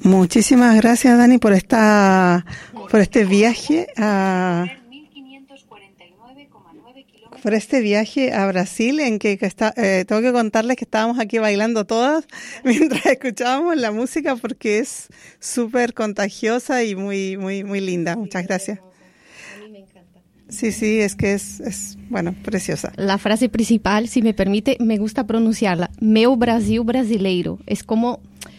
Muchísimas gracias, Dani, por este viaje a Brasil, en que tengo que contarles que estábamos aquí bailando todas mientras escuchábamos la música, porque es súper contagiosa y muy, muy, muy linda. Muchas gracias. A mí me encanta. Sí, es que es bueno, preciosa. La frase principal, si me permite, me gusta pronunciarla. Meu Brasil brasileiro. Es como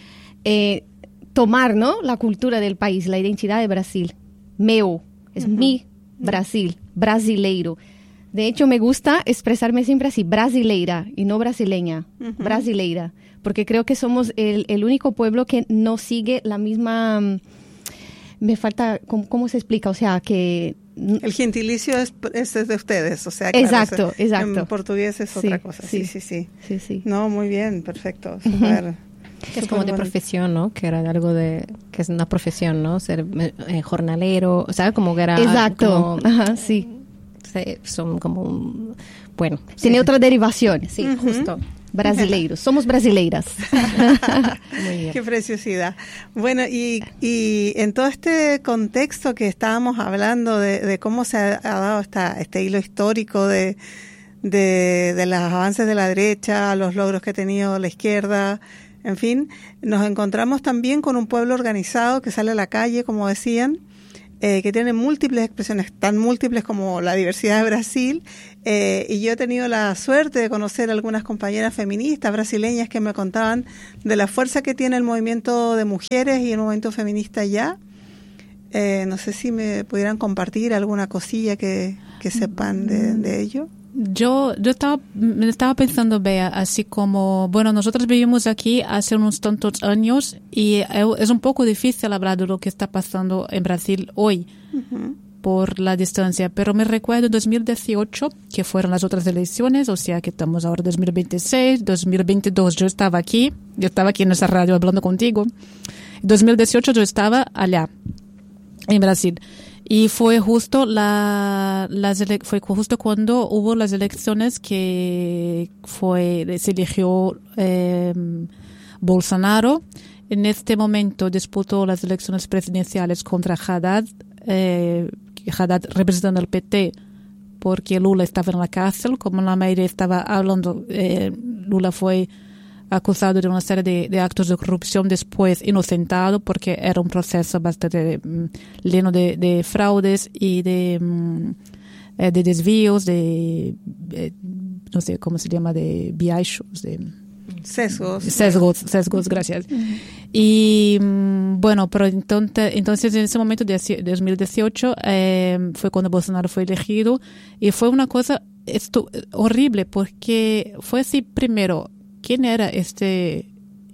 tomar, ¿no?, la cultura del país, la identidad de Brasil. Meu, es mi Brasil, brasileiro. De hecho, me gusta expresarme siempre así, brasileira, y no brasileña, brasileira, porque creo que somos el único pueblo que no sigue la misma... Me falta, ¿cómo se explica? O sea, que... El gentilicio es de ustedes, o sea, claro, exacto. En portugués es otra cosa. Sí. No, muy bien, perfecto, súper. Es como de profesión, ¿no? Que era algo que es una profesión, ¿no? Ser jornalero, ¿sabes? Como que era... Exacto, ajá, sí. Son como bueno. Tiene otra derivación. Sí, justo. Brasileiros, somos brasileiras. Muy bien. Qué preciosidad. Bueno, y en todo este contexto que estábamos hablando de cómo se ha dado este hilo histórico de los avances de la derecha, los logros que ha tenido la izquierda, en fin, nos encontramos también con un pueblo organizado que sale a la calle, como decían, que tiene múltiples expresiones, tan múltiples como la diversidad de Brasil, y yo he tenido la suerte de conocer algunas compañeras feministas brasileñas que me contaban de la fuerza que tiene el movimiento de mujeres y el movimiento feminista allá. No sé si me pudieran compartir alguna cosilla que sepan de ello. Yo estaba pensando, Bea, así como, bueno, nosotros vivimos aquí hace unos tantos años y es un poco difícil hablar de lo que está pasando en Brasil hoy por la distancia, pero me recuerdo 2018, que fueron las otras elecciones, o sea que estamos ahora 2026, 2022, yo estaba aquí en esa radio hablando contigo. En 2018 yo estaba allá, en Brasil. Y fue justo cuando hubo las elecciones que se eligió Bolsonaro. En este momento disputó las elecciones presidenciales contra Haddad, Haddad representando al PT, porque Lula estaba en la cárcel. Como la mayoría estaba hablando, Lula fue acusado de una serie de actos de corrupción, después inocentado, porque era un proceso bastante lleno de fraudes y de desvíos, no sé cómo se llama, de biachos, de sesgos, gracias. Y bueno, pero entonces en ese momento de 2018 fue cuando Bolsonaro fue elegido, y fue una cosa horrible, porque fue así. Primero, ¿quién era ese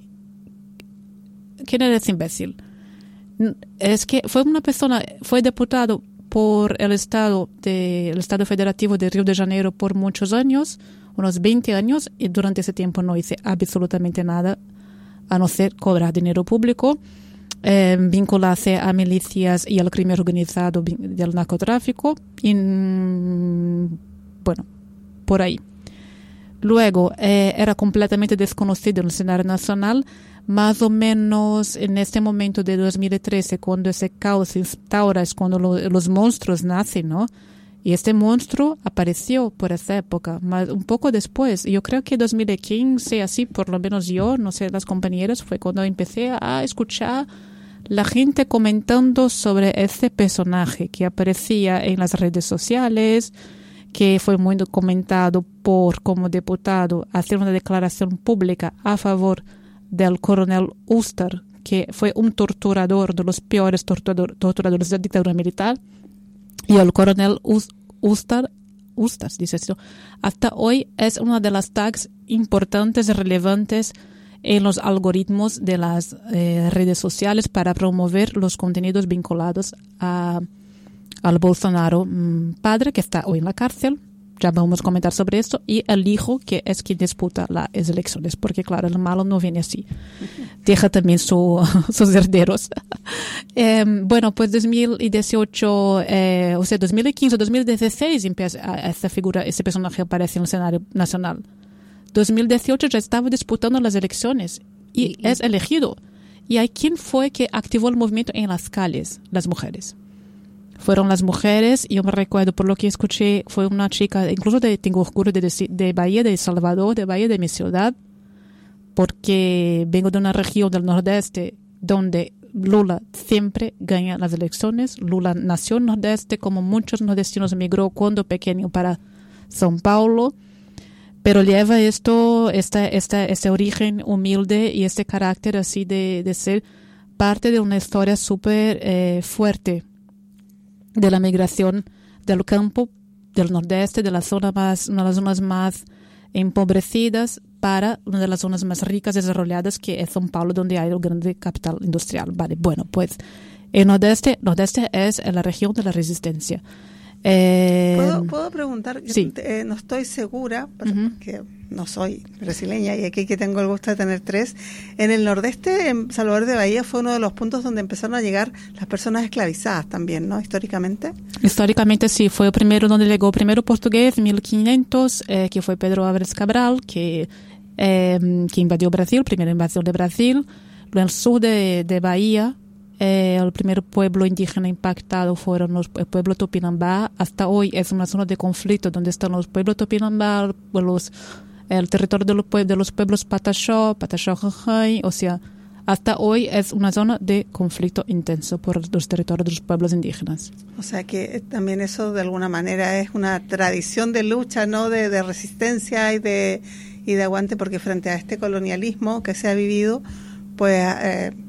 imbécil? Es que fue diputado por el Estado Federativo de Río de Janeiro por muchos años, unos 20 años, y durante ese tiempo no hice absolutamente nada, a no ser cobrar dinero público, vincularse a milicias y al crimen organizado del narcotráfico, y bueno, por ahí. Luego, era completamente desconocido en el escenario nacional. Más o menos en este momento de 2013, cuando ese caos se instaura, es cuando los monstruos nacen, ¿no? Y este monstruo apareció por esa época, un poco después. Yo creo que 2015, así por lo menos yo, no sé, las compañeras, fue cuando empecé a escuchar la gente comentando sobre ese personaje que aparecía en las redes sociales, que fue muy comentado como diputado, hacer una declaración pública a favor del coronel Ustar, que fue un torturador, de los peores torturadores de la dictadura militar. Y el coronel Ustas, dice esto, hasta hoy es una de las tags importantes y relevantes en los algoritmos de las redes sociales para promover los contenidos vinculados al Bolsonaro padre, que está hoy en la cárcel. Ya vamos a comentar sobre esto, y el hijo, que es quien disputa las elecciones, porque claro, el malo no viene así, deja también sus herederos. Bueno, pues 2018, o sea, 2015, 2016 empieza ese personaje aparece en el escenario nacional. 2018 ya estaba disputando las elecciones y es elegido. Y hay quien fue que activó el movimiento en las calles, las mujeres. Fueron las mujeres, yo me recuerdo por lo que escuché, fue una chica, incluso tengo orgullo de decir, de Bahía de Salvador, de Bahía de mi ciudad, porque vengo de una región del nordeste donde Lula siempre gana las elecciones. Lula nació en el nordeste, como muchos nordestinos migró cuando pequeño para São Paulo, pero lleva este origen humilde y este carácter así de ser parte de una historia súper fuerte de la migración del campo del nordeste, de la zona más, una de las zonas más empobrecidas para una de las zonas más ricas desarrolladas, que es São Paulo, donde hay el grande capital industrial. Vale, bueno, pues el nordeste es la región de la resistencia. ¿Puedo preguntar? Sí. No estoy segura, porque no soy brasileña y aquí que tengo el gusto de tener 3. En el nordeste, en Salvador de Bahía, fue uno de los puntos donde empezaron a llegar las personas esclavizadas también, ¿no? Históricamente. Históricamente sí, fue el primero donde llegó primero portugués, 1500, que fue Pedro Álvares Cabral, que invadió Brasil, primera invasión de Brasil. En el sur de Bahía, el primer pueblo indígena impactado fueron el pueblo Tupinambá. Hasta hoy es una zona de conflicto donde están los pueblos Tupinambá, el territorio de los pueblos Pataxó, Jajay. O sea, hasta hoy es una zona de conflicto intenso por los territorios de los pueblos indígenas. O sea que también eso de alguna manera es una tradición de lucha, ¿no? De resistencia y de aguante, porque frente a este colonialismo que se ha vivido, pues